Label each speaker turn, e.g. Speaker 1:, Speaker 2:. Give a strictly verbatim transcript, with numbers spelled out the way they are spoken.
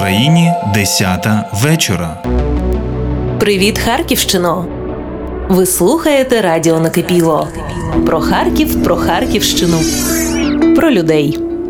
Speaker 1: Україні десята вечора.
Speaker 2: Привіт, Харківщино! Ви слухаєте радіо Накипіло. Про Харків, про Харківщину, про людей.